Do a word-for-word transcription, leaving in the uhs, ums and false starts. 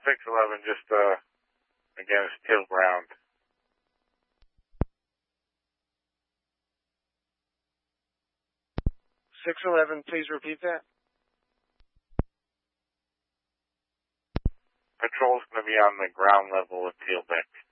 six eleven, just, uh, again, it's tail ground. six eleven, please repeat that. Patrol's going to be on the ground level of tailback.